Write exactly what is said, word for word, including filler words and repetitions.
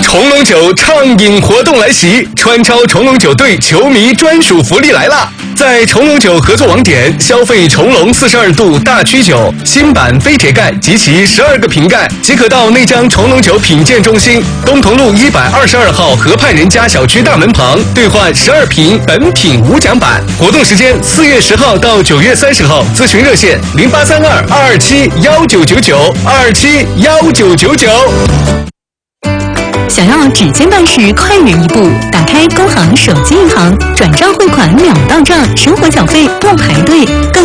重龙酒畅饮活动来袭，川超重龙酒队球迷专属福利来啦！在重龙酒合作网点消费重龙四十二度大曲酒新版非铁盖及其十二个瓶盖，即可到内江重龙酒品鉴中心东同路一百二十二号河畔人家小区大门旁兑换十二瓶本品无奖版。活动时间四月十号到九月三十号，咨询热线零八三二二二七幺九九九二二七幺九九九。 想要指尖办事快人一步，打开工行手机银行，转账汇款秒到账，生活缴费不排队，更